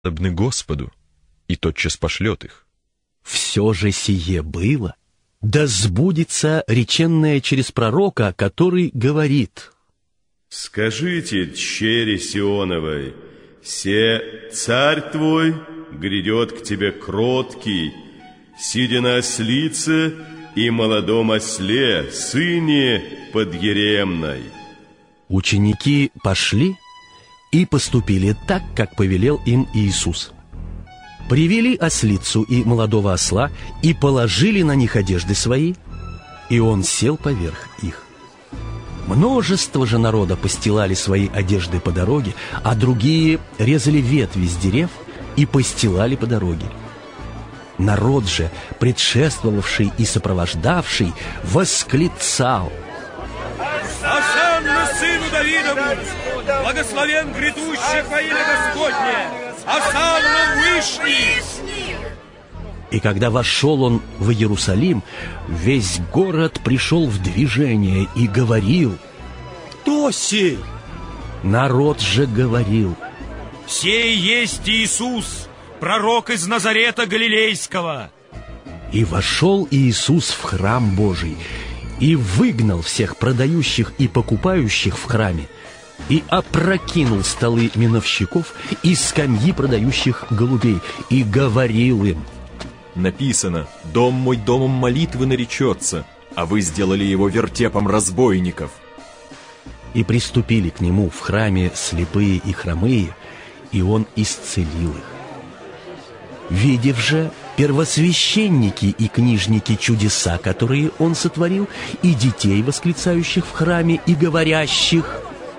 надобны Господу, и тотчас пошлет их. Все же сие было, да сбудется реченное через пророка, который говорит: «Скажите, дщери Сионовой, се царь твой грядет к тебе кроткий, сидя на ослице и молодом осле, сыне подъеремной». Ученики пошли и поступили так, как повелел им Иисус. Привели ослицу и молодого осла и положили на них одежды свои, и он сел поверх их. Множество же народа постилали свои одежды по дороге, а другие резали ветви с дерев и постилали по дороге. Народ же, предшествовавший и сопровождавший, восклицал: «Осанна сыну Давидову! Благословен грядущий во имя Господне! Осанна Вышний!» И когда вошел он в Иерусалим, весь город пришел в движение и говорил: «Кто сей?» Народ же говорил: «Сей есть Иисус, пророк из Назарета Галилейского». И вошел Иисус в храм Божий, и выгнал всех продающих и покупающих в храме, и опрокинул столы миновщиков и скамьи продающих голубей, и говорил им: Написано: «Дом мой домом молитвы наречется, а вы сделали его вертепом разбойников». И приступили к нему в храме слепые и хромые, и он исцелил их. Видев же первосвященники и книжники чудеса, которые он сотворил, и детей, восклицающих в храме и говорящих: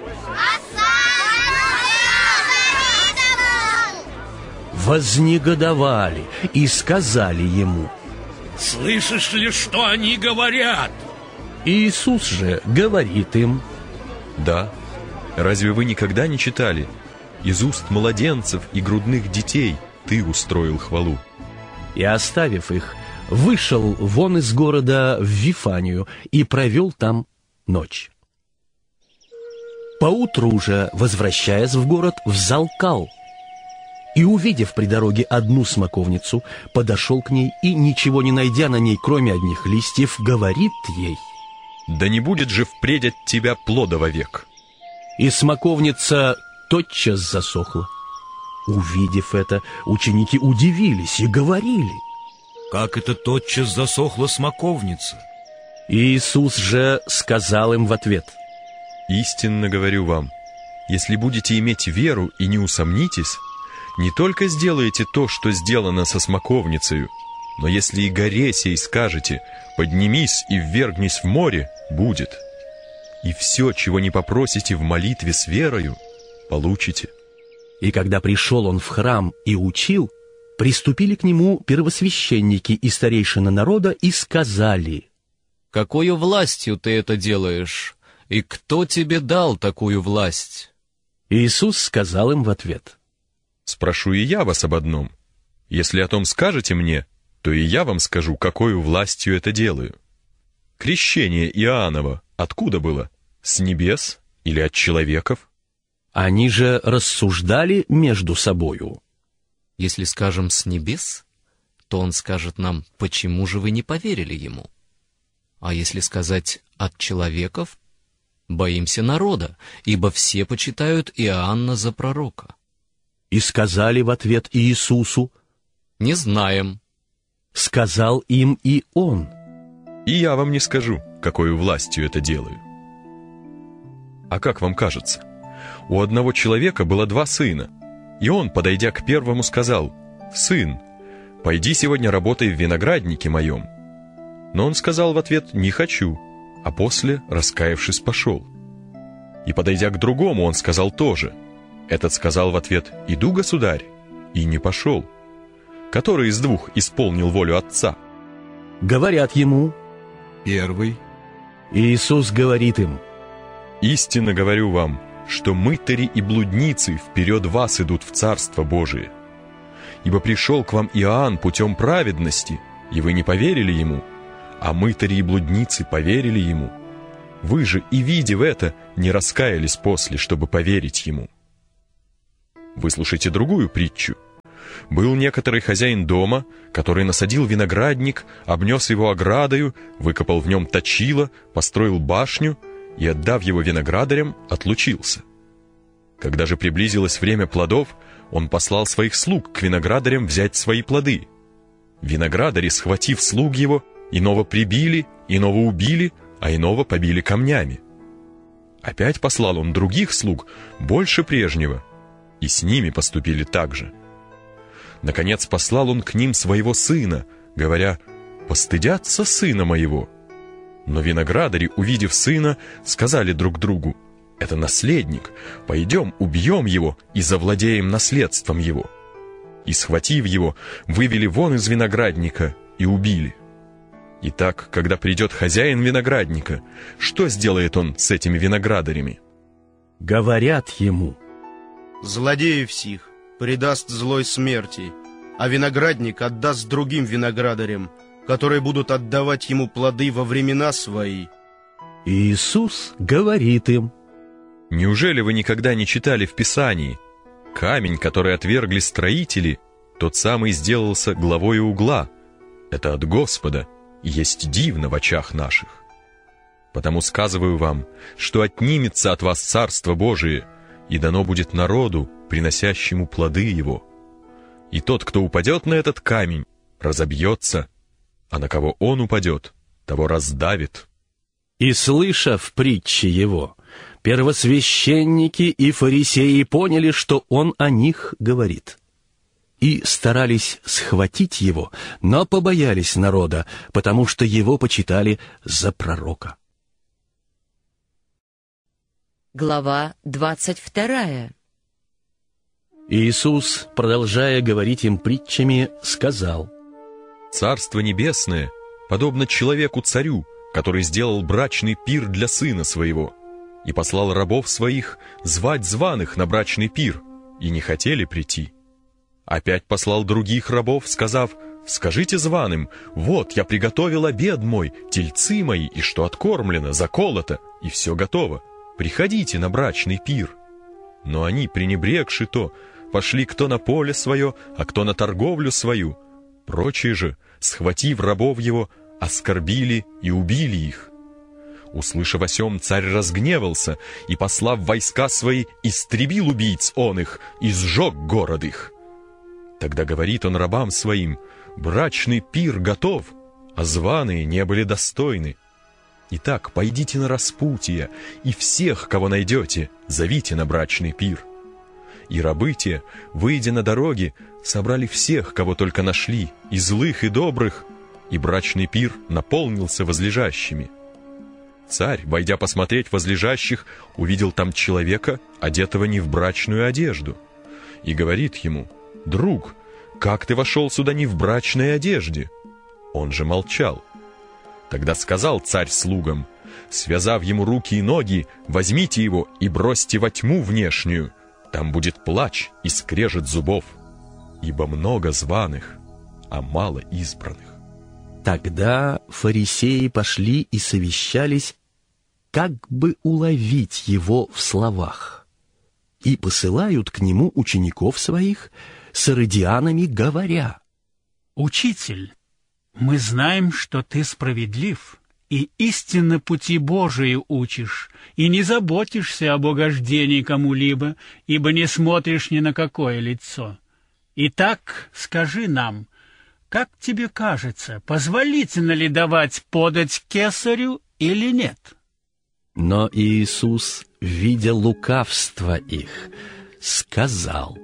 вознегодовали и сказали ему: «Слышишь ли, что они говорят?» Иисус же говорит им: Да, разве вы никогда не читали: «Из уст младенцев и грудных детей ты устроил хвалу»? И, оставив их, вышел вон из города в Вифанию и провел там ночь. Поутру же, возвращаясь в город, взалкал. И, увидев при дороге одну смоковницу, подошел к ней и, ничего не найдя на ней, кроме одних листьев, говорит ей: Да не будет же впредь от тебя плода вовек. И смоковница тотчас засохла. Увидев это, ученики удивились и говорили: «Как это тотчас засохла смоковница?» Иисус же сказал им в ответ: Истинно говорю вам, если будете иметь веру и не усомнитесь, не только сделаете то, что сделано со смоковницею, но если и горе сей скажете: поднимись и ввергнись в море, будет. И все, чего не попросите в молитве с верою, получите». И когда пришел он в храм и учил, приступили к нему первосвященники и старейшины народа и сказали: «Какою властью ты это делаешь? И кто тебе дал такую власть?» Иисус сказал им в ответ: Спрошу и я вас об одном. Если о том скажете мне, то и я вам скажу, какою властью это делаю. Крещение Иоанново откуда было? С небес или от человеков? Они же рассуждали между собою. Если скажем «с небес», то он скажет нам: «Почему же вы не поверили ему?» А если сказать «от человеков», боимся народа, ибо все почитают Иоанна за пророка. И сказали в ответ Иисусу: Не знаем. Сказал им и он: И я вам не скажу, какою властью это делаю. А как вам кажется? У одного человека было 2 сына, и он, подойдя к первому, сказал: «Сын, пойди сегодня работай в винограднике моем». Но он сказал в ответ: «Не хочу», а после, раскаявшись, пошел. И, подойдя к другому, он сказал тоже. Этот сказал в ответ: «Иду, государь», и не пошел. Который из 2 исполнил волю отца? Говорят ему: Первый. Иисус говорит им: Истинно говорю вам, что мытари и блудницы вперед вас идут в Царство Божие. Ибо пришел к вам Иоанн путем праведности, и вы не поверили ему, а мытари и блудницы поверили ему. Вы же, и видев это, не раскаялись после, чтобы поверить ему. Выслушайте другую притчу. был некоторый хозяин дома, который насадил виноградник, обнес его оградою, выкопал в нем точило, построил башню и, отдав его виноградарям, отлучился. Когда же приблизилось время плодов, он послал своих слуг к виноградарям взять свои плоды. Виноградари, схватив слуг его, иного прибили, иного убили, а иного побили камнями. Опять послал он других слуг, больше прежнего, и с ними поступили так же. Наконец послал он к ним своего сына, говоря: «Постыдятся сына моего». Но виноградари, увидев сына, сказали друг другу: «Это наследник, пойдем, убьем его и завладеем наследством его». И, схватив его, вывели вон из виноградника и убили. Итак, когда придет хозяин виноградника, что сделает он с этими виноградарями? Говорят ему: «Злодеев сих предаст злой смерти, а виноградник отдаст другим виноградарям, которые будут отдавать ему плоды во времена свои». Иисус говорит им: Неужели вы никогда не читали в Писании: камень, который отвергли строители, тот самый сделался главою угла? Это от Господа, и есть дивно в очах наших. Потому сказываю вам, что отнимется от вас Царство Божие, и дано будет народу, приносящему плоды его. И тот, кто упадет на этот камень, разобьется, а на кого он упадет, того раздавит». И, слышав притчи его, первосвященники и фарисеи поняли, что он о них говорит, и старались схватить его, но побоялись народа, потому что его почитали за пророка. Глава 22. Иисус, продолжая говорить им притчами, сказал: «Царство небесное подобно человеку-царю, который сделал брачный пир для сына своего, и послал рабов своих звать званых на брачный пир, и не хотели прийти. Опять послал других рабов, сказав: скажите званым: вот я приготовил обед мой, тельцы мои, и что откормлено, заколото, и все готово. Приходите на брачный пир. Но они, пренебрегши то, пошли кто на поле свое, а кто на торговлю свою. Прочие же, схватив рабов его, оскорбили и убили их. Услышав о сем, царь разгневался и, послав войска свои, истребил убийц он их и сжег город их. Тогда говорит он рабам своим: брачный пир готов, а званые не были достойны. Итак, пойдите на распутье, и всех, кого найдете, зовите на брачный пир. И рабы те, выйдя на дороги, собрали всех, кого только нашли, и злых, и добрых, и брачный пир наполнился возлежащими. Царь, войдя посмотреть возлежащих, увидел там человека, одетого не в брачную одежду, и говорит ему: «Друг, как ты вошел сюда не в брачной одежде?» Он же молчал. Тогда сказал царь слугам: связав ему руки и ноги, возьмите его и бросьте во тьму внешнюю, там будет плач и скрежет зубов, ибо много званых, а мало избранных. Тогда фарисеи пошли и совещались, как бы уловить его в словах, и посылают к нему учеников своих с иродианами, говоря: «Учитель, мы знаем, что ты справедлив, и истинно пути Божии учишь, и не заботишься об угождении кому-либо, ибо не смотришь ни на какое лицо. Итак, скажи нам, как тебе кажется, позволительно ли давать подать кесарю или нет?» Но Иисус, видя лукавство их, сказал: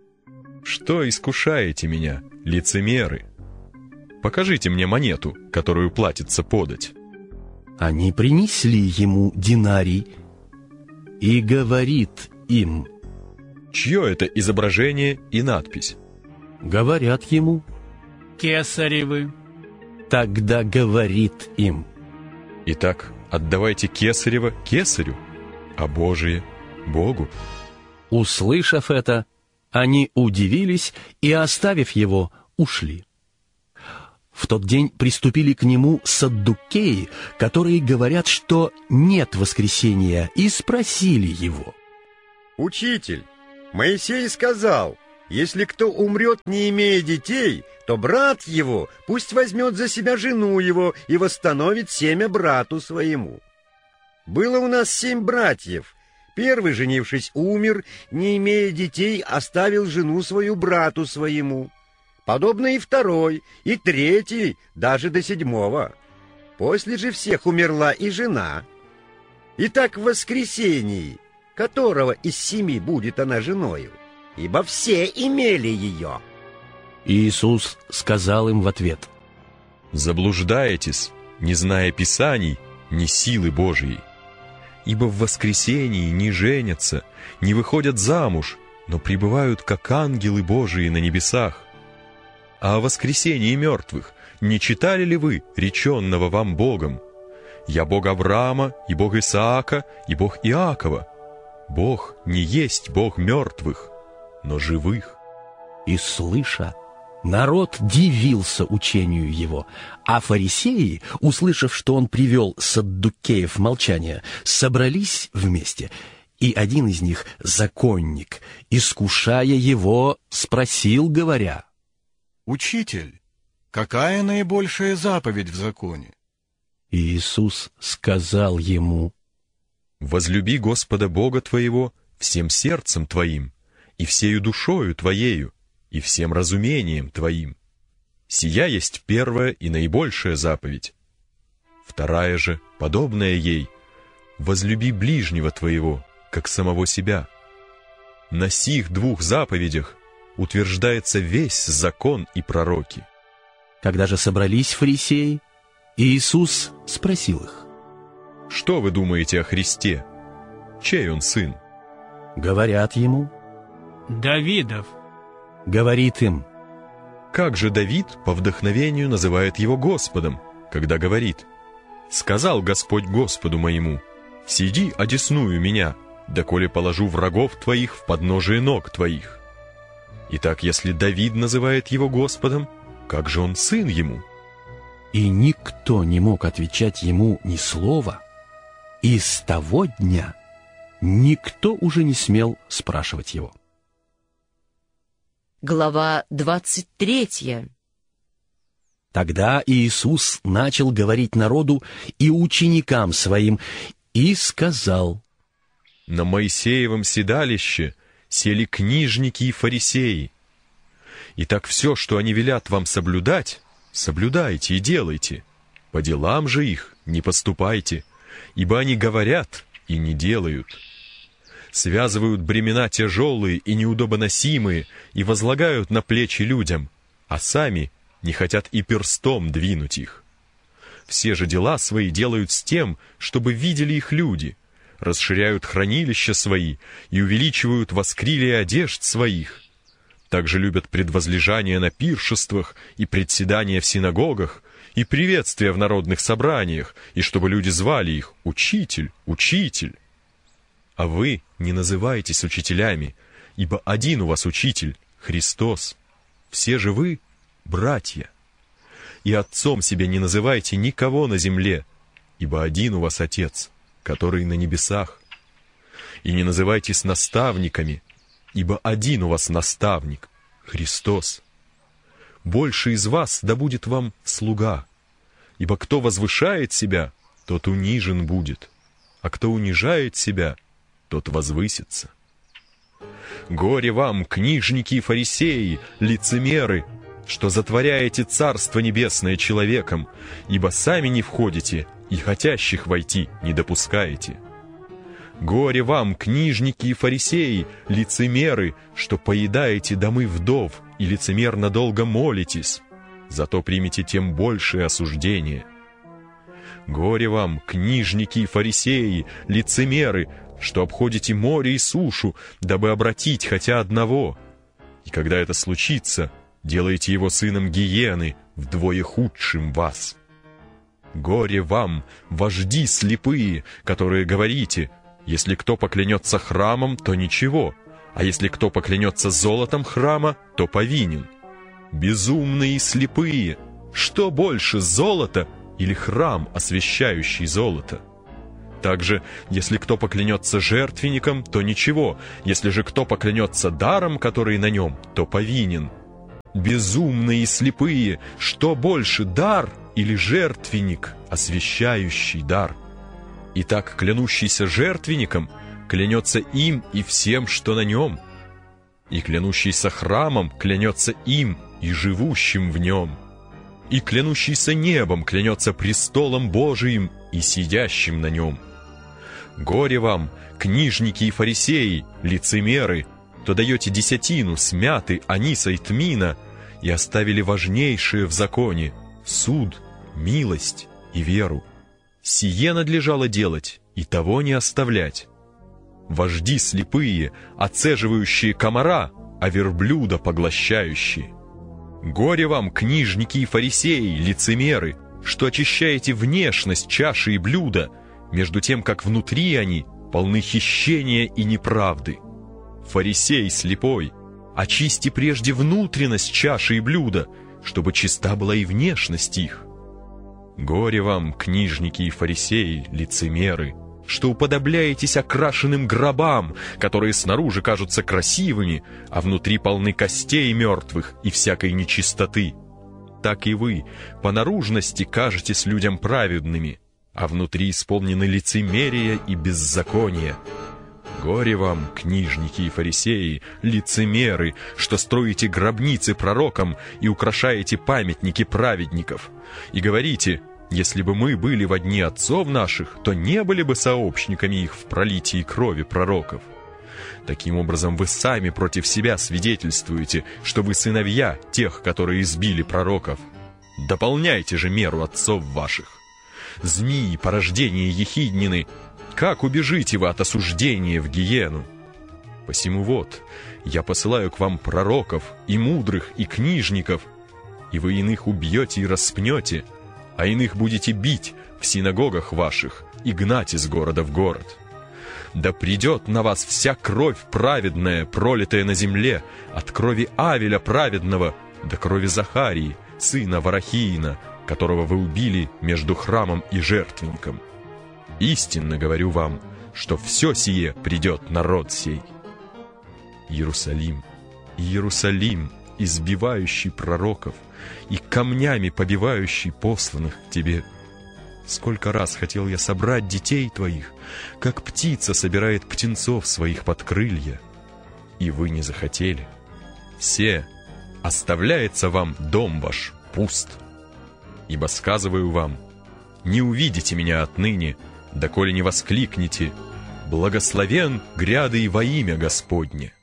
«Что искушаете меня, лицемеры? Покажите мне монету, которую платится подать». Они принесли ему динарий, и говорит им: «Чье это изображение и надпись?» Говорят ему: «Кесаревы». Тогда говорит им: «Итак, отдавайте кесарево кесарю, а Божие Богу». Услышав это, они удивились и, оставив его, ушли. В тот день приступили к нему саддукеи, которые говорят, что нет воскресения, и спросили его: «Учитель, Моисей сказал: Если кто умрет, не имея детей, то брат его пусть возьмет за себя жену его и восстановит семя брату своему. Было у нас 7 братьев. Первый, женившись, умер, не имея детей, оставил жену свою брату своему. Подобно и второй, и третий, даже до 7. После же всех умерла и жена. Итак, в воскресении, которого из 7 будет она женою? Ибо все имели ее. Иисус сказал им в ответ: «Заблуждаетесь, не зная Писаний, ни силы Божьей. Ибо в воскресении не женятся, не выходят замуж, но пребывают, как ангелы Божии на небесах. А о воскресении мертвых не читали ли вы, реченного вам Богом? Я Бог Авраама, и Бог Исаака, и Бог Иакова. Бог не есть Бог мертвых, но живых». И, слыша, народ дивился учению его, а фарисеи, услышав, что он привел саддукеев в молчание, собрались вместе, и один из них, законник, искушая его, спросил, говоря: «Учитель, какая наибольшая заповедь в законе?» И Иисус сказал ему: «Возлюби Господа Бога твоего всем сердцем твоим, и всею душою твоею, и всем разумением твоим. Сия есть первая и наибольшая заповедь. Вторая же, подобная ей: возлюби ближнего твоего, как самого себя. На сих 2 заповедях утверждается весь закон и пророки». Когда же собрались фарисеи, Иисус спросил их: «Что вы думаете о Христе? Чей он сын?» Говорят ему: Давидов. Говорит им: «Как же Давид по вдохновению называет его Господом, когда говорит: сказал Господь Господу моему: сиди одесную меня, доколе положу врагов твоих в подножие ног твоих. Итак, если Давид называет его Господом, как же он сын ему?» И никто не мог отвечать ему ни слова, и с того дня никто уже не смел спрашивать его. Глава 23. Тогда Иисус начал говорить народу и ученикам своим, и сказал: «На Моисеевом седалище сели книжники и фарисеи. Итак, все, что они велят вам соблюдать, соблюдайте и делайте. По делам же их не поступайте, ибо они говорят и не делают. Связывают бремена тяжелые и неудобоносимые и возлагают на плечи людям, а сами не хотят и перстом двинуть их. Все же дела свои делают с тем, чтобы видели их люди, расширяют хранилища свои и увеличивают воскрилие одежд своих. Также любят предвозлежания на пиршествах и председания в синагогах, и приветствия в народных собраниях, и чтобы люди звали их «Учитель, Учитель». А вы не называйтесь учителями, ибо один у вас Учитель, Христос. Все же вы — братья. И отцом себе не называйте никого на земле, ибо один у вас Отец, который на небесах. И не называйтесь наставниками, ибо один у вас наставник, Христос. Больше из вас да будет вам слуга, ибо кто возвышает себя, тот унижен будет, а кто унижает себя, тот возвысится. Горе вам, книжники и фарисеи, лицемеры, что затворяете Царство Небесное человеком, ибо сами не входите и хотящих войти не допускаете. Горе вам, книжники и фарисеи, лицемеры, что поедаете домы вдов и лицемерно долго молитесь, зато примите тем большее осуждение. Горе вам, книжники и фарисеи, лицемеры, что обходите море и сушу, дабы обратить хотя одного, и когда это случится, делаете его сыном гиены, вдвое худшим вас. Горе вам, вожди слепые, которые говорите: если кто поклянется храмом, то ничего, а если кто поклянется золотом храма, то повинен. Безумные и слепые, что больше, золото или храм, освящающий золото? Также, если кто поклянется жертвенником, то ничего, если же кто поклянется даром, который на нем, то повинен. Безумные и слепые, что больше, дар или жертвенник, освящающий дар? Итак, клянущийся жертвенником клянется им и всем, что на нем, и клянущийся храмом клянется им и живущим в нем, и клянущийся небом клянется престолом Божиим и сидящим на нем. Горе вам, книжники и фарисеи, лицемеры, то даете десятину с мяты, аниса и тмина, и оставили важнейшее в законе — суд, милость и веру. Сие надлежало делать, и того не оставлять. Вожди слепые, оцеживающие комара, а верблюда поглощающие. Горе вам, книжники и фарисеи, лицемеры, что очищаете внешность чаши и блюда, между тем, как внутри они полны хищения и неправды. Фарисей слепой, очисти прежде внутренность чаши и блюда, чтобы чиста была и внешность их. Горе вам, книжники и фарисеи, лицемеры, что уподобляетесь окрашенным гробам, которые снаружи кажутся красивыми, а внутри полны костей мертвых и всякой нечистоты. Так и вы по наружности кажетесь людям праведными, а внутри исполнены лицемерия и беззакония. Горе вам, книжники и фарисеи, лицемеры, что строите гробницы пророкам и украшаете памятники праведников, и говорите: если бы мы были во дни отцов наших, то не были бы сообщниками их в пролитии крови пророков. Таким образом, вы сами против себя свидетельствуете, что вы сыновья тех, которые избили пророков. Дополняйте же меру отцов ваших. Змии, порождение ехиднины, как убежите вы от осуждения в гиену? Посему вот, я посылаю к вам пророков, и мудрых, и книжников, и вы иных убьете и распнете, а иных будете бить в синагогах ваших и гнать из города в город. Да придет на вас вся кровь праведная, пролитая на земле, от крови Авеля праведного до крови Захарии, сына Варахиина, которого вы убили между храмом и жертвенником. Истинно говорю вам, что все сие придет на род сей. Иерусалим, Иерусалим, избивающий пророков и камнями побивающий посланных к тебе. Сколько раз хотел я собрать детей твоих, как птица собирает птенцов своих под крылья, и вы не захотели. Се, оставляется вам дом ваш пуст. Ибо сказываю вам, не увидите меня отныне, доколе не воскликнете: благословен грядый во имя Господне.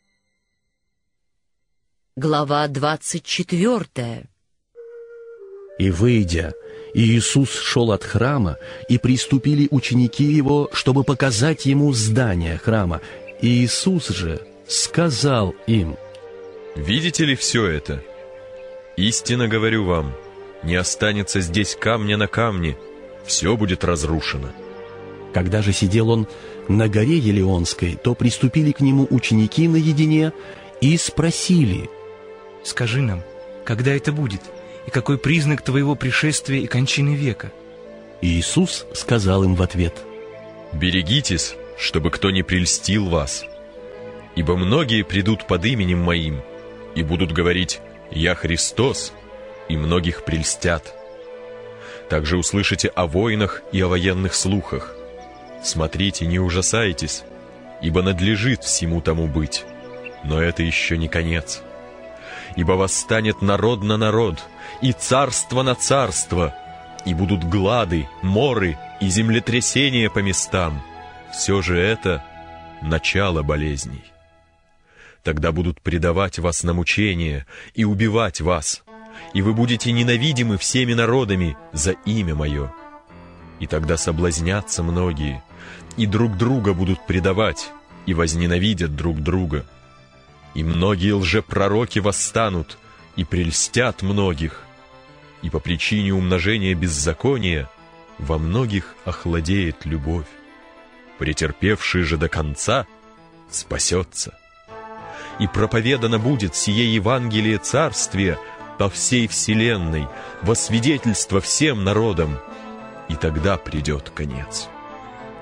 Глава 24. И, выйдя, Иисус шел от храма, и приступили ученики его, чтобы показать ему здание храма. И Иисус же сказал им: видите ли все это? Истинно говорю вам, не останется здесь камня на камне, все будет разрушено. Когда же сидел он на горе Елеонской, то приступили к нему ученики наедине и спросили: скажи нам, когда это будет, и какой признак твоего пришествия и кончины века? Иисус сказал им в ответ: берегитесь, чтобы кто не прельстил вас. Ибо многие придут под именем моим и будут говорить: я Христос, и многих прельстят. Также услышите о войнах и о военных слухах. Смотрите, не ужасайтесь, ибо надлежит всему тому быть. Но это еще не конец. Ибо восстанет народ на народ, и царство на царство, и будут глады, моры и землетрясения по местам. Все же это начало болезней. Тогда будут предавать вас на мучение и убивать вас, и вы будете ненавидимы всеми народами за имя Мое. И тогда соблазнятся многие, и друг друга будут предавать, и возненавидят друг друга. И многие лжепророки восстанут и прельстят многих, и по причине умножения беззакония во многих охладеет любовь. Претерпевший же до конца спасется. И проповедано будет сие Евангелие Царствия по всей вселенной, во свидетельство всем народам, и тогда придет конец.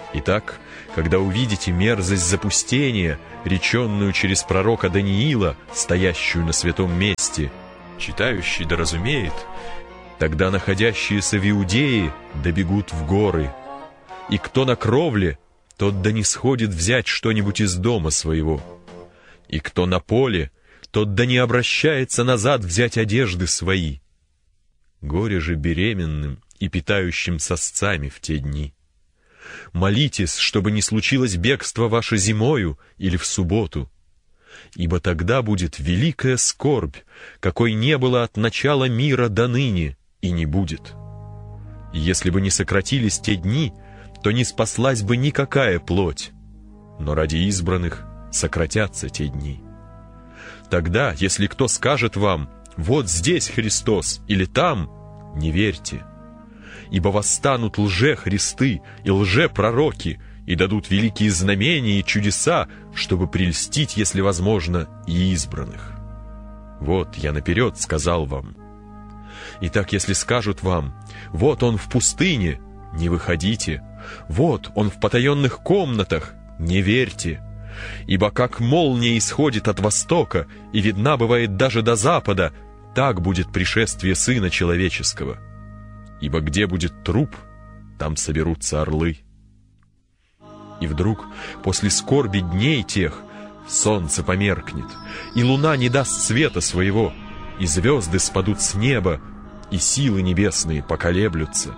Итак, когда увидите мерзость запустения, реченную через пророка Даниила, стоящую на святом месте, читающий да разумеет, тогда находящиеся в Иудее добегут в горы, и кто на кровле, тот да не сходит взять что-нибудь из дома своего, и кто на поле, тот да не обращается назад взять одежды свои. Горе же беременным и питающим сосцами в те дни. Молитесь, чтобы не случилось бегство ваше зимою или в субботу, ибо тогда будет великая скорбь, какой не было от начала мира до ныне и не будет. Если бы не сократились те дни, то не спаслась бы никакая плоть, но ради избранных сократятся те дни. Тогда, если кто скажет вам: «Вот здесь Христос» или «там», не верьте, ибо восстанут лже-христы и лже-пророки и дадут великие знамения и чудеса, чтобы прельстить, если возможно, и избранных. Вот я наперед сказал вам. Итак, если скажут вам: «Вот он в пустыне», не выходите, «Вот он в потаенных комнатах», не верьте, ибо как молния исходит от востока и видна бывает даже до запада, так будет пришествие Сына Человеческого. Ибо где будет труп, там соберутся орлы. И вдруг, после скорби дней тех, солнце померкнет, и луна не даст света своего, и звезды спадут с неба, и силы небесные поколеблются.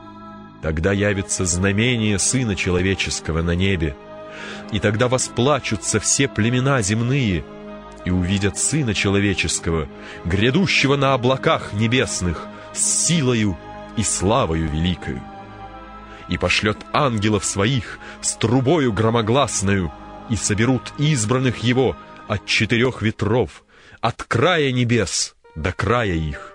Тогда явится знамение Сына Человеческого на небе, и тогда восплачутся все племена земные, и увидят Сына Человеческого, грядущего на облаках небесных, с силою и славою великою. И пошлет ангелов своих с трубою громогласною, и соберут избранных его от 4 ветров, от края небес до края их.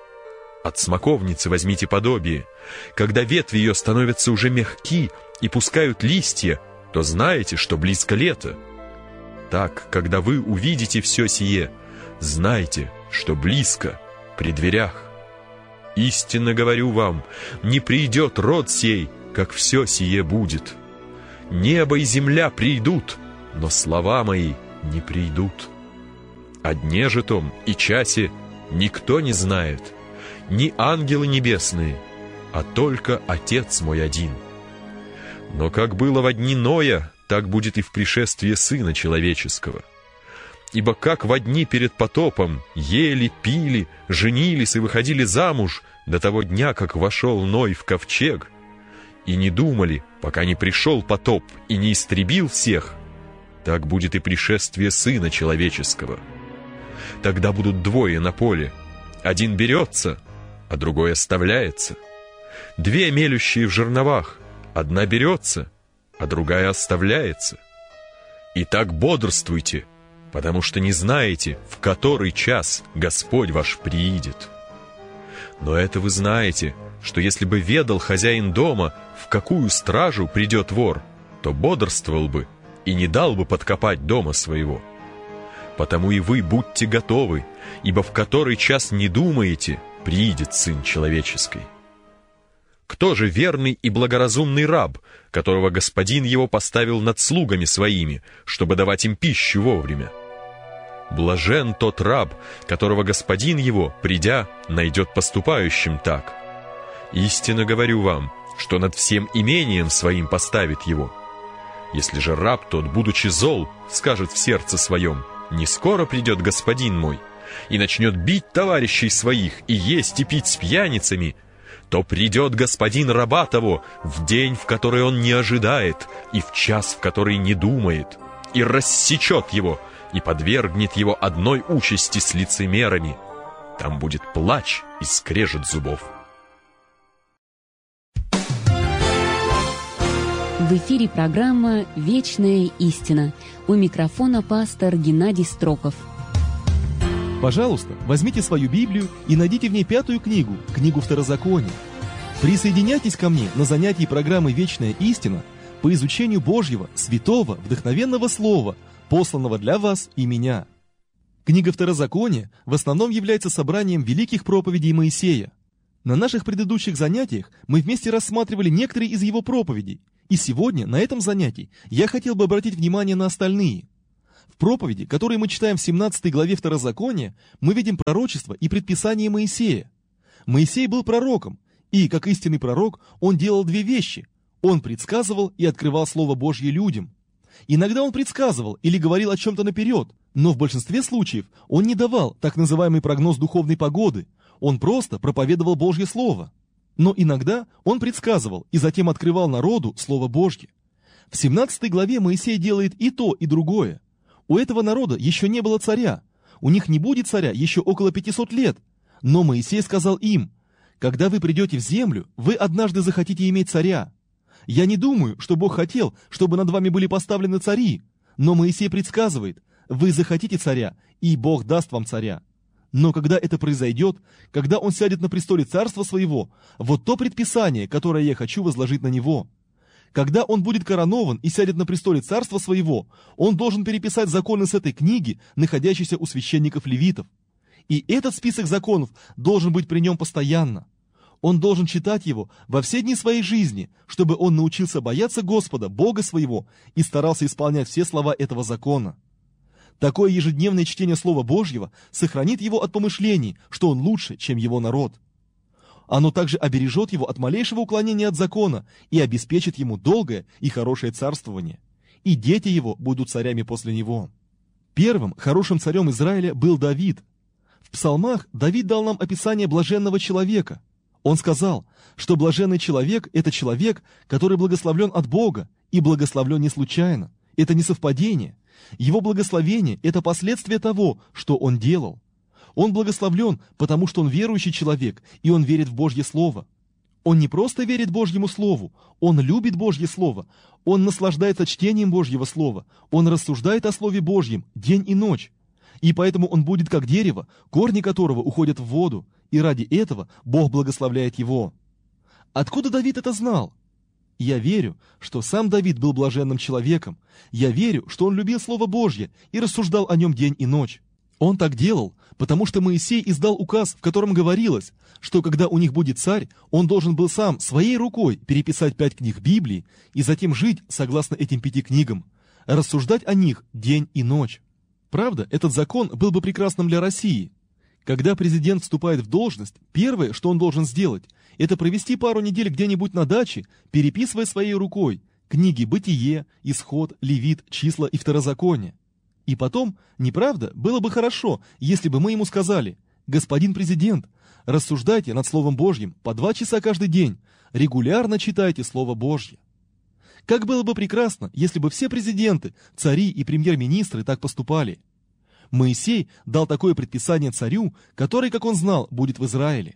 От смоковницы возьмите подобие. Когда ветви ее становятся уже мягки и пускают листья, то знаете, что близко лето. Так, когда вы увидите все сие, знайте, что близко, при дверях. Истинно говорю вам, не придет род сей, как все сие будет. Небо и земля придут, но слова мои не придут. О дне же том и часе никто не знает, ни ангелы небесные, а только Отец мой один. Но как было во дни Ноя, так будет и в пришествии Сына Человеческого. Ибо как во дни перед потопом ели, пили, женились и выходили замуж до того дня, как вошел Ной в ковчег, и не думали, пока не пришел потоп и не истребил всех, так будет и пришествие Сына Человеческого. Тогда будут двое на поле, один берется, а другой оставляется. Две мелющие в жерновах, одна берется, а другая оставляется. Итак, бодрствуйте, потому что не знаете, в который час Господь ваш приидет. Но это вы знаете, что если бы ведал хозяин дома, в какую стражу придет вор, то бодрствовал бы и не дал бы подкопать дома своего. Потому и вы будьте готовы, ибо в который час не думаете, приидет Сын Человеческий. Кто же верный и благоразумный раб, которого господин его поставил над слугами своими, чтобы давать им пищу вовремя? Блажен тот раб, которого господин его, придя, найдет поступающим так. Истинно говорю вам, что над всем имением своим поставит его. Если же раб тот, будучи зол, скажет в сердце своем: «Не скоро придет господин мой», и начнет бить товарищей своих и есть и пить с пьяницами, то придет господин раба того в день, в который он не ожидает, и в час, в который не думает, и рассечет его, и подвергнет его одной участи с лицемерами. Там будет плач и скрежет зубов. В эфире программа «Вечная истина». У микрофона пастор Геннадий Строков. Пожалуйста, возьмите свою Библию и найдите в ней 5-ю книгу, книгу Второзакония. Присоединяйтесь ко мне на занятии программы «Вечная истина» по изучению Божьего, святого, вдохновенного слова, посланного для вас и меня. Книга Второзакония в основном является собранием великих проповедей Моисея. На наших предыдущих занятиях мы вместе рассматривали некоторые из его проповедей И сегодня на этом занятии я хотел бы обратить внимание на остальные. В проповеди, которые мы читаем в 17 главе Второзакония, мы видим пророчество и предписание Моисея. Моисей был пророком, и, как истинный пророк, он делал две вещи. Он предсказывал и открывал Слово Божье людям. Иногда он предсказывал или говорил о чем-то наперед, но в большинстве случаев он не давал так называемый прогноз духовной погоды, он просто проповедовал Божье Слово. Но иногда он предсказывал и затем открывал народу Слово Божье. В 17 главе Моисей делает и то, и другое. У этого народа еще не было царя, у них не будет царя еще около 500 лет, но Моисей сказал им: «Когда вы придете в землю, вы однажды захотите иметь царя. Я не думаю, что Бог хотел, чтобы над вами были поставлены цари, но Моисей предсказывает: вы захотите царя, и Бог даст вам царя. Но когда это произойдет, когда он сядет на престоле царства своего, вот то предписание, которое я хочу возложить на него. Когда он будет коронован и сядет на престоле царства своего, он должен переписать законы с этой книги, находящейся у священников-левитов. И этот список законов должен быть при нем постоянно. Он должен читать его во все дни своей жизни, чтобы он научился бояться Господа, Бога своего, и старался исполнять все слова этого закона. Такое ежедневное чтение Слова Божьего сохранит его от помышлений, что он лучше, чем его народ. Оно также обережет его от малейшего уклонения от закона и обеспечит ему долгое и хорошее царствование. И дети его будут царями после него. Первым хорошим царем Израиля был Давид. В псалмах Давид дал нам описание блаженного человека. Он сказал, что блаженный человек – это человек, который благословлен от Бога, и благословлен не случайно. Это не совпадение. Его благословение – это последствие того, что он делал. Он благословлен, потому что он верующий человек, и он верит в Божье Слово. Он не просто верит Божьему Слову, он любит Божье Слово, он наслаждается чтением Божьего Слова, он рассуждает о Слове Божьем день и ночь. И поэтому он будет как дерево, корни которого уходят в воду, и ради этого Бог благословляет его. Откуда Давид это знал? Я верю, что сам Давид был блаженным человеком. Я верю, что он любил Слово Божье и рассуждал о нем день и ночь. Он так делал, потому что Моисей издал указ, в котором говорилось, что когда у них будет царь, он должен был сам своей рукой переписать 5 книг Библии и затем жить согласно этим 5 книгам, рассуждать о них день и ночь. Правда, этот закон был бы прекрасным для России. Когда президент вступает в должность, первое, что он должен сделать, это провести пару недель где-нибудь на даче, переписывая своей рукой книги «Бытие», «Исход», «Левит», «Числа» и «Второзаконие». И потом, неправда, было бы хорошо, если бы мы ему сказали: «Господин президент, рассуждайте над Словом Божьим по 2 часа каждый день, регулярно читайте Слово Божье». Как было бы прекрасно, если бы все президенты, цари и премьер-министры так поступали. Моисей дал такое предписание царю, который, как он знал, будет в Израиле.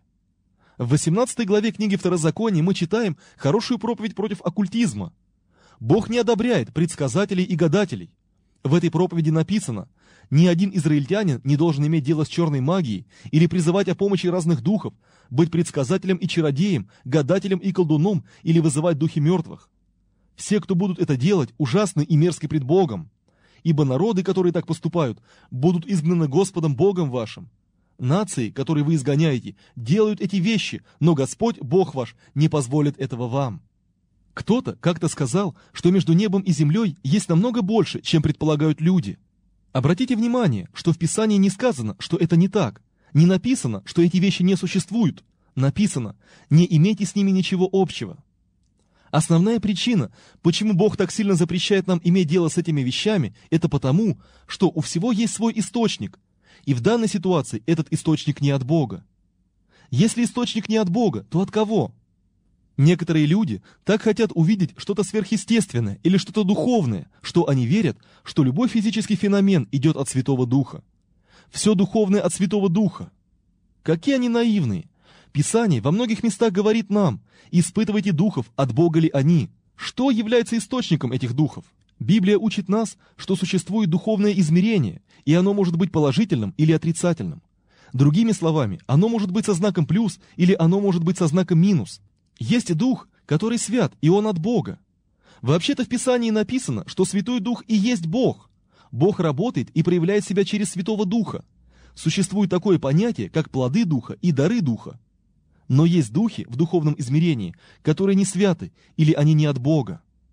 В 18 главе книги Второзакония мы читаем хорошую проповедь против оккультизма. Бог не одобряет предсказателей и гадателей. В этой проповеди написано: ни один израильтянин не должен иметь дело с черной магией или призывать о помощи разных духов, быть предсказателем и чародеем, гадателем и колдуном или вызывать духи мертвых. Все, кто будут это делать, ужасны и мерзки пред Богом. Ибо народы, которые так поступают, будут изгнаны Господом Богом вашим. Нации, которые вы изгоняете, делают эти вещи, но Господь, Бог ваш, не позволит этого вам. Кто-то как-то сказал, что между небом и землей есть намного больше, чем предполагают люди. Обратите внимание, что в Писании не сказано, что это не так. Не написано, что эти вещи не существуют. Написано: не имейте с ними ничего общего. Основная причина, почему Бог так сильно запрещает нам иметь дело с этими вещами, это потому, что у всего есть свой источник. И в данной ситуации этот источник не от Бога. Если источник не от Бога, то от кого? Некоторые люди так хотят увидеть что-то сверхъестественное или что-то духовное, что они верят, что любой физический феномен идет от Святого Духа. Все духовное от Святого Духа. Какие они наивные! Писание во многих местах говорит нам: испытывайте духов, от Бога ли они. Что является источником этих духов? Библия учит нас, что существует духовное измерение, и оно может быть положительным или отрицательным. Другими словами, оно может быть со знаком плюс или оно может быть со знаком минус. Есть дух, который свят, и он от Бога. Вообще-то в Писании написано, что Святой Дух и есть Бог. Бог работает и проявляет себя через Святого Духа. Существует такое понятие, как плоды Духа и дары Духа. Но есть духи в духовном измерении, которые не святы или они не от Бога.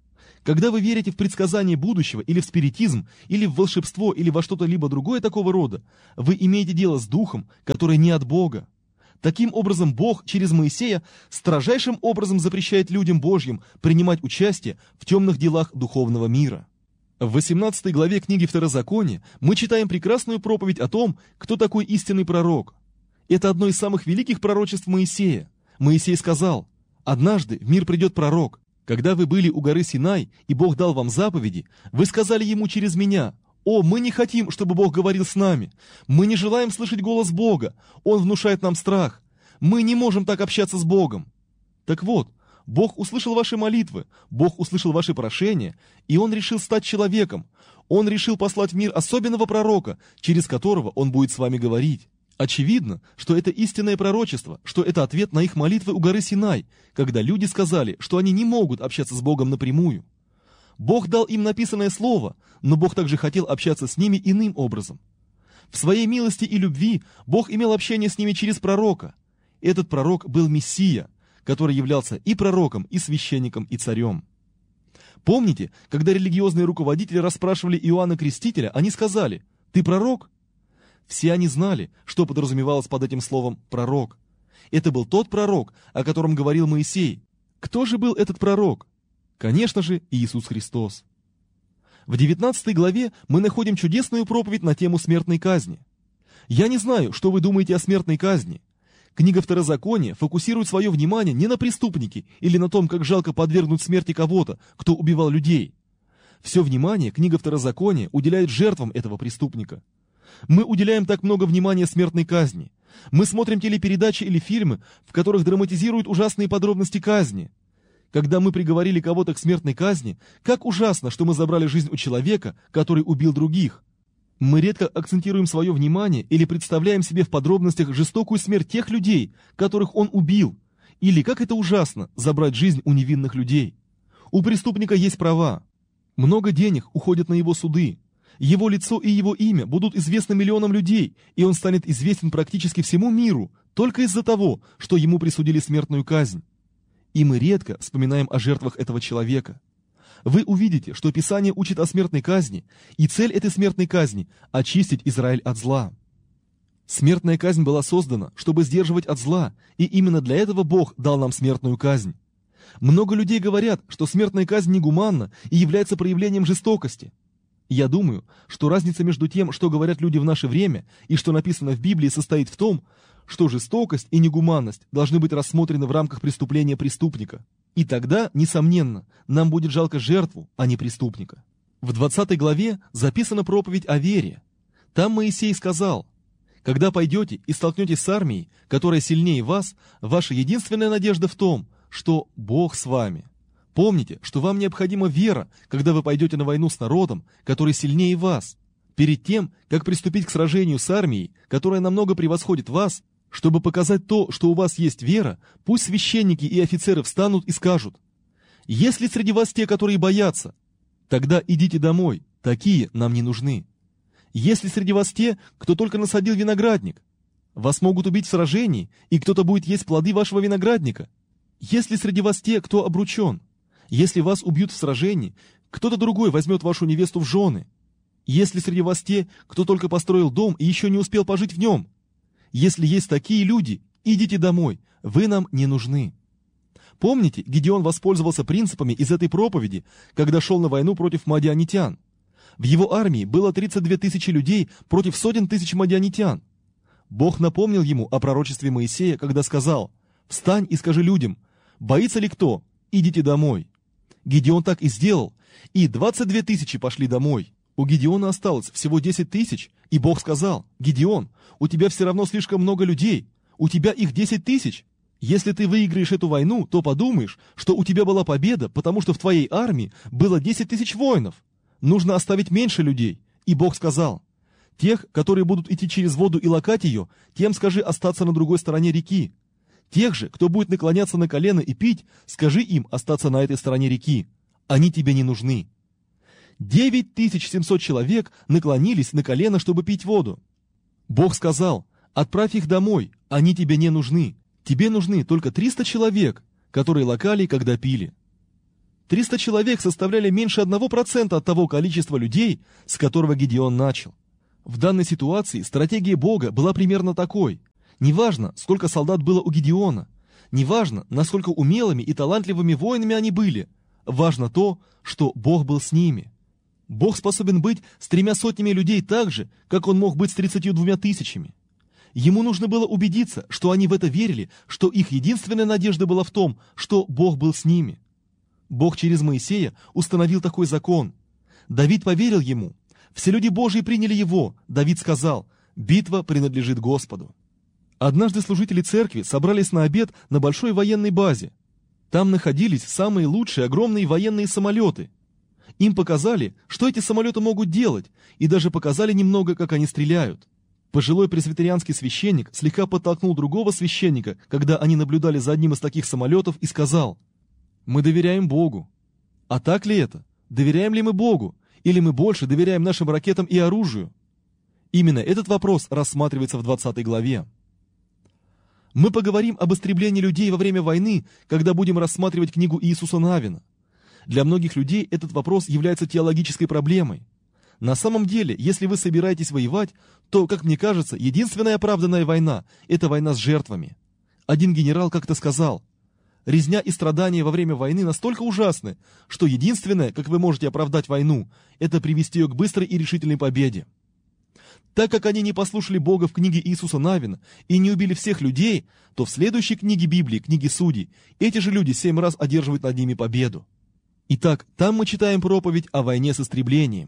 Когда вы верите в предсказание будущего, или в спиритизм, или в волшебство, или во что-то либо другое такого рода, вы имеете дело с духом, который не от Бога. Таким образом, Бог через Моисея строжайшим образом запрещает людям Божьим принимать участие в темных делах духовного мира. В 18 главе книги Второзакония мы читаем прекрасную проповедь о том, кто такой истинный пророк. Это одно из самых великих пророчеств Моисея. Моисей сказал: «Однажды в мир придет пророк. Когда вы были у горы Синай, и Бог дал вам заповеди, вы сказали ему через меня: «О, мы не хотим, чтобы Бог говорил с нами. Мы не желаем слышать голос Бога. Он внушает нам страх. Мы не можем так общаться с Богом». Так вот, Бог услышал ваши молитвы, Бог услышал ваши прошения, и Он решил стать человеком. Он решил послать в мир особенного пророка, через которого Он будет с вами говорить. Очевидно, что это истинное пророчество, что это ответ на их молитвы у горы Синай, когда люди сказали, что они не могут общаться с Богом напрямую. Бог дал им написанное слово, но Бог также хотел общаться с ними иным образом. В своей милости и любви Бог имел общение с ними через пророка. Этот пророк был Мессия, который являлся и пророком, и священником, и царем. Помните, когда религиозные руководители расспрашивали Иоанна Крестителя, они сказали: «Ты пророк?» Все они знали, что подразумевалось под этим словом «пророк». Это был тот пророк, о котором говорил Моисей. Кто же был этот пророк? Конечно же, Иисус Христос. В 19 главе мы находим чудесную проповедь на тему смертной казни. Я не знаю, что вы думаете о смертной казни. Книга Второзакония фокусирует свое внимание не на преступнике или на том, как жалко подвергнуть смерти кого-то, кто убивал людей. Все внимание книга Второзакония уделяет жертвам этого преступника. Мы уделяем так много внимания смертной казни. Мы смотрим телепередачи или фильмы, в которых драматизируют ужасные подробности казни. Когда мы приговорили кого-то к смертной казни, как ужасно, что мы забрали жизнь у человека, который убил других. Мы редко акцентируем свое внимание или представляем себе в подробностях жестокую смерть тех людей, которых он убил, или как это ужасно забрать жизнь у невинных людей. У преступника есть права. Много денег уходит на его суды. Его лицо и его имя будут известны миллионам людей, и он станет известен практически всему миру только из-за того, что ему присудили смертную казнь. И мы редко вспоминаем о жертвах этого человека. Вы увидите, что Писание учит о смертной казни, и цель этой смертной казни – очистить Израиль от зла. Смертная казнь была создана, чтобы сдерживать от зла, и именно для этого Бог дал нам смертную казнь. Много людей говорят, что смертная казнь негуманна и является проявлением жестокости. Я думаю, что разница между тем, что говорят люди в наше время, и что написано в Библии, состоит в том, что жестокость и негуманность должны быть рассмотрены в рамках преступления преступника. И тогда, несомненно, нам будет жалко жертву, а не преступника. В 20 главе записана проповедь о вере. Там Моисей сказал: «Когда пойдете и столкнетесь с армией, которая сильнее вас, ваша единственная надежда в том, что Бог с вами. Помните, что вам необходима вера, когда вы пойдете на войну с народом, который сильнее вас. Перед тем, как приступить к сражению с армией, которая намного превосходит вас, чтобы показать то, что у вас есть вера, пусть священники и офицеры встанут и скажут: есть ли среди вас те, которые боятся? Тогда идите домой, такие нам не нужны. Есть ли среди вас те, кто только насадил виноградник? Вас могут убить в сражении, и кто-то будет есть плоды вашего виноградника. Есть ли среди вас те, кто обручен? Если вас убьют в сражении, кто-то другой возьмет вашу невесту в жены. Есть ли среди вас те, кто только построил дом и еще не успел пожить в нем? Если есть такие люди, идите домой, вы нам не нужны». Помните, Гедеон воспользовался принципами из этой проповеди, когда шел на войну против мадианитян. В его армии было 32 тысячи людей против сотен тысяч мадианитян. Бог напомнил ему о пророчестве Моисея, когда сказал: «Встань и скажи людям: боится ли кто? Идите домой». Гедеон так и сделал, и 22 тысячи пошли домой. У Гедеона осталось всего 10 тысяч, и Бог сказал: «Гедеон, у тебя все равно слишком много людей, у тебя их 10 тысяч. Если ты выиграешь эту войну, то подумаешь, что у тебя была победа, потому что в твоей армии было 10 тысяч воинов. Нужно оставить меньше людей». И Бог сказал: «Тех, которые будут идти через воду и лакать ее, тем скажи остаться на другой стороне реки. Тех же, кто будет наклоняться на колено и пить, скажи им остаться на этой стороне реки. Они тебе не нужны». 9700 человек наклонились на колено, чтобы пить воду. Бог сказал: «Отправь их домой, они тебе не нужны. Тебе нужны только 300 человек, которые лакали, когда пили». 300 человек составляли меньше 1% от того количества людей, с которого Гедеон начал. В данной ситуации стратегия Бога была примерно такой. Неважно, сколько солдат было у Гедеона, неважно, насколько умелыми и талантливыми воинами они были, важно то, что Бог был с ними. Бог способен быть с 300 людей так же, как Он мог быть с 32 тысячами. Ему нужно было убедиться, что они в это верили, что их единственная надежда была в том, что Бог был с ними. Бог через Моисея установил такой закон. Давид поверил ему. Все люди Божьи приняли его. Давид сказал: «Битва принадлежит Господу». Однажды служители церкви собрались на обед на большой военной базе. Там находились самые лучшие огромные военные самолеты. Им показали, что эти самолеты могут делать, и даже показали немного, как они стреляют. Пожилой пресвитерианский священник слегка подтолкнул другого священника, когда они наблюдали за одним из таких самолетов, и сказал: «Мы доверяем Богу». А так ли это? Доверяем ли мы Богу? Или мы больше доверяем нашим ракетам и оружию? Именно этот вопрос рассматривается в 20 главе. Мы поговорим об истреблении людей во время войны, когда будем рассматривать книгу Иисуса Навина. Для многих людей этот вопрос является теологической проблемой. На самом деле, если вы собираетесь воевать, то, как мне кажется, единственная оправданная война – это война с жертвами. Один генерал как-то сказал: «Резня и страдания во время войны настолько ужасны, что единственное, как вы можете оправдать войну, это привести ее к быстрой и решительной победе». Так как они не послушали Бога в книге Иисуса Навина и не убили всех людей, то в следующей книге Библии, книге Судей, эти же люди 7 раз одерживают над ними победу. Итак, там мы читаем проповедь о войне с истреблением.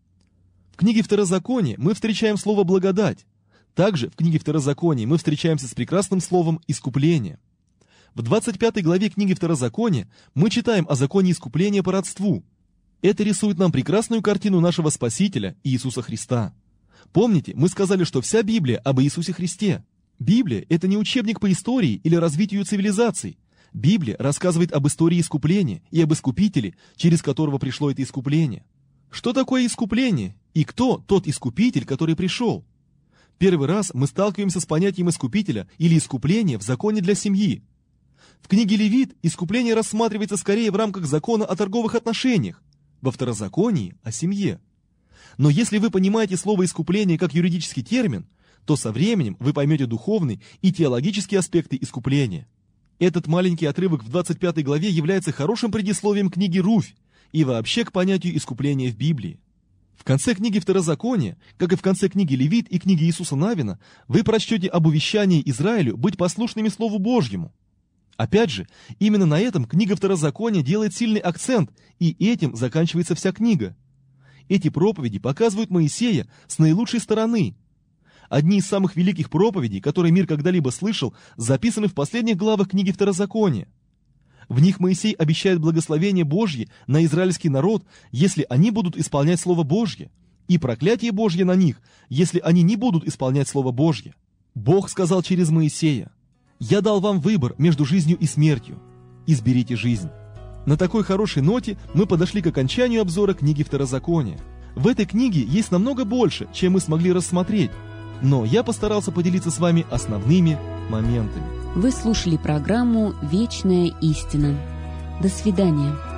В книге Второзакония мы встречаем слово «благодать». Также в книге Второзакония мы встречаемся с прекрасным словом «искупление». В 25 главе книги Второзакония мы читаем о законе искупления по родству. Это рисует нам прекрасную картину нашего Спасителя Иисуса Христа. Помните, мы сказали, что вся Библия об Иисусе Христе. Библия – это не учебник по истории или развитию цивилизаций. Библия рассказывает об истории искупления и об искупителе, через которого пришло это искупление. Что такое искупление и кто тот искупитель, который пришел? Первый раз мы сталкиваемся с понятием искупителя или искупления в законе для семьи. В книге Левит искупление рассматривается скорее в рамках закона о торговых отношениях, во Второзаконии – о семье. Но если вы понимаете слово «искупление» как юридический термин, то со временем вы поймете духовный и теологические аспекты искупления. Этот маленький отрывок в 25 главе является хорошим предисловием книги Руфь и вообще к понятию искупления в Библии. В конце книги Второзакония, как и в конце книги Левит и книги Иисуса Навина, вы прочтете об увещании Израилю быть послушными Слову Божьему. Опять же, именно на этом книга Второзакония делает сильный акцент, и этим заканчивается вся книга. Эти проповеди показывают Моисея с наилучшей стороны. Одни из самых великих проповедей, которые мир когда-либо слышал, записаны в последних главах книги Второзакония. В них Моисей обещает благословение Божье на израильский народ, если они будут исполнять Слово Божье, и проклятие Божье на них, если они не будут исполнять Слово Божье. Бог сказал через Моисея: «Я дал вам выбор между жизнью и смертью. Изберите жизнь». На такой хорошей ноте мы подошли к окончанию обзора книги Второзакония. В этой книге есть намного больше, чем мы смогли рассмотреть, но я постарался поделиться с вами основными моментами. Вы слушали программу «Вечная истина». До свидания.